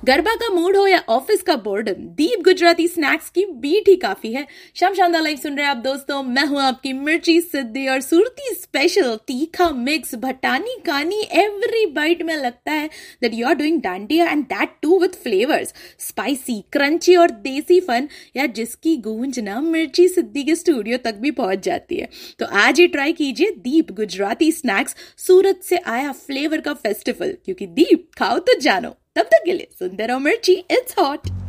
गरबा का मूड हो या ऑफिस का बोर्डम, दीप गुजराती स्नैक्स की बीट ही काफी है। शाम शानदार लाइव सुन रहे हैं आप दोस्तों। मैं हूं आपकी मिर्ची सिद्धि और सूरती स्पेशल तीखा मिक्स भटानी कानी। एवरी बाइट में लगता है that you are doing dandiya and that to with flavours, spicy, crunchy और देसी फन, या जिसकी गूंज ना मिर्ची सिद्धि के स्टूडियो तक भी पहुंच जाती है। तो आज ही ट्राई कीजिए दीप गुजराती स्नैक्स, सूरत से आया फ्लेवर का फेस्टिवल, क्योंकि दीप खाओ तो जानो। तब तक के लिए सुनते रहो मिर्ची, इट्स हॉट।